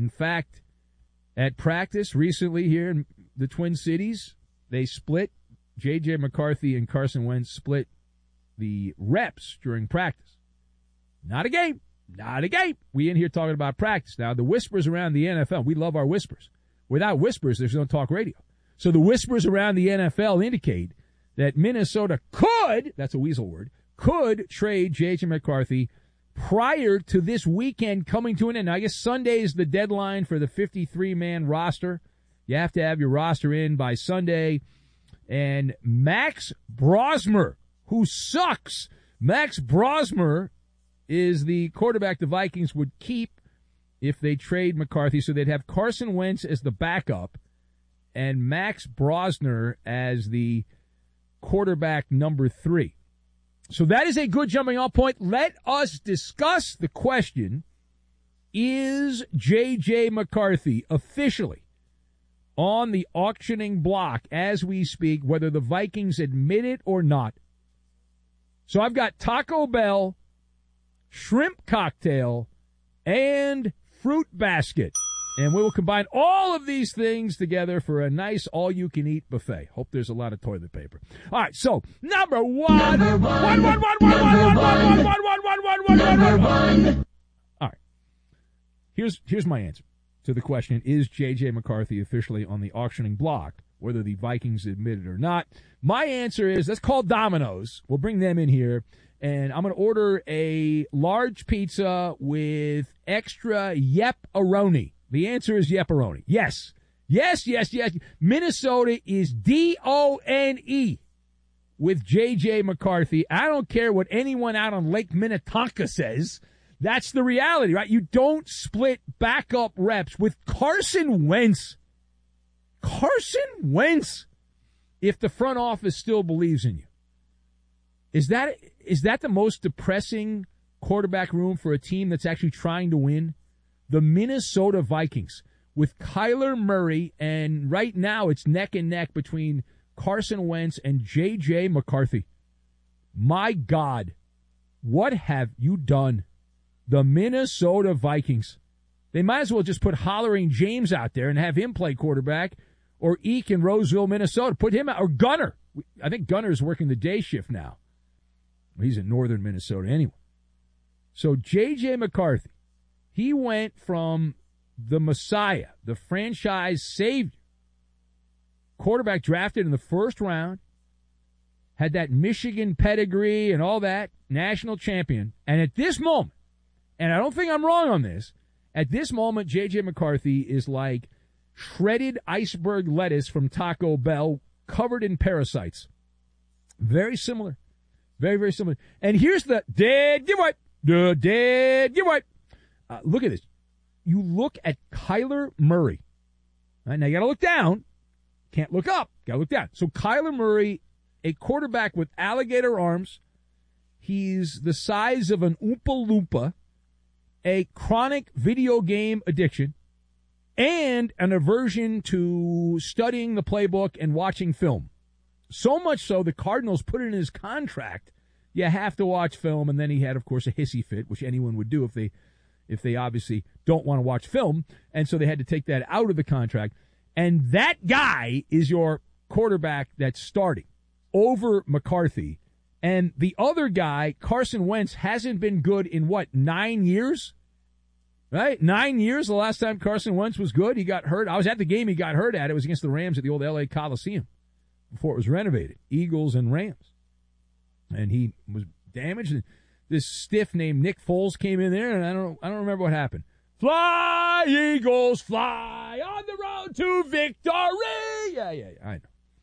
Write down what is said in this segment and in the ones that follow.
In fact, at practice recently here in the Twin Cities, they split. J.J. McCarthy and Carson Wentz split the reps during practice. Not a game. Not a game. We in here talking about practice. Now, the whispers around the NFL, we love our whispers. Without whispers, there's no talk radio. So the whispers around the NFL indicate that Minnesota could, that's a weasel word, could trade J.J. McCarthy prior to this weekend coming to an end. Now, I guess Sunday is the deadline for the 53-man roster. You have to have your roster in by Sunday. And Max Brosmer, who sucks, Max Brosmer is the quarterback the Vikings would keep if they trade McCarthy. So they'd have Carson Wentz as the backup and Max Brosmer as the quarterback number 3. So that is a good jumping off point. Let us discuss the question, is J.J. McCarthy officially on the auctioning block as we speak, whether the Vikings admit it or not? So I've got Taco Bell, shrimp cocktail, and fruit basket. And we will combine all of these things together for a nice all-you-can-eat buffet. Hope there's a lot of toilet paper. All right, so number one. All right. Here's my answer to the question, is J.J. McCarthy officially on the auctioning block, whether the Vikings admit it or not? My answer is, let's call Domino's. We'll bring them in here, and I'm going to order a large pizza with extra Yep-A-Roni. The answer is Yep-A-Roni. Yes. Yes. Minnesota is D-O-N-E with J.J. McCarthy. I don't care what anyone out on Lake Minnetonka says. That's the reality, right? You don't split backup reps with Carson Wentz. Carson Wentz, if the front office still believes in you. Is that the most depressing quarterback room for a team that's actually trying to win? The Minnesota Vikings with Kyler Murray, and right now it's neck and neck between Carson Wentz and J.J. McCarthy. My God, what have you done? The Minnesota Vikings. They might as well just put Hollering James out there and have him play quarterback, or Eek in Roseville, Minnesota. Put him out, or Gunner. I think Gunner's working the day shift now. He's in northern Minnesota anyway. So J.J. McCarthy, he went from the Messiah, the franchise savior, quarterback drafted in the first round, had that Michigan pedigree and all that, national champion. And at this moment, and I don't think I'm wrong on this, at this moment, J.J. McCarthy is like shredded iceberg lettuce from Taco Bell covered in parasites. Very similar. Very, very similar. And here's the dead giveaway. The dead giveaway. Look at this. You look at Kyler Murray. Right, now you got to look down. Can't look up. Got to look down. So Kyler Murray, a quarterback with alligator arms. He's the size of an Oompa Loompa, a chronic video game addiction, and an aversion to studying the playbook and watching film. So much so the Cardinals put it in his contract, you have to watch film, and then he had, of course, a hissy fit, which anyone would do if they obviously don't want to watch film, and so they had to take that out of the contract. And that guy is your quarterback that's starting over McCarthy. And the other guy, Carson Wentz, hasn't been good in, 9 years? Right? 9 years the last time Carson Wentz was good. He got hurt. I was at the game he got hurt at. It was against the Rams at the old L.A. Coliseum before it was renovated. Eagles and Rams. And he was damaged. And this stiff named Nick Foles came in there, and I don't remember what happened. Fly, Eagles, fly on the road to victory. Yeah, I know.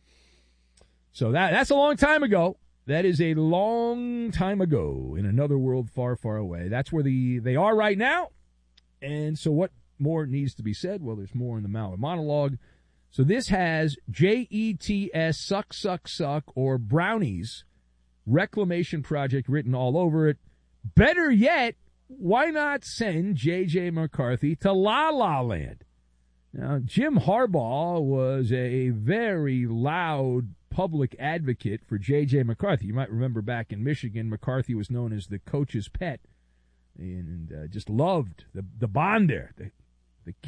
So that's a long time ago. That is a long time ago in another world far, far away. That's where they are right now. And so what more needs to be said? Well, there's more in the Maller monologue. So this has JETS, suck, suck, suck, or brownies reclamation project written all over it. Better yet, why not send J.J. McCarthy to La La Land? Now, Jim Harbaugh was a very loud public advocate for J.J. McCarthy. You might remember back in Michigan, McCarthy was known as the coach's pet and just loved the bond there.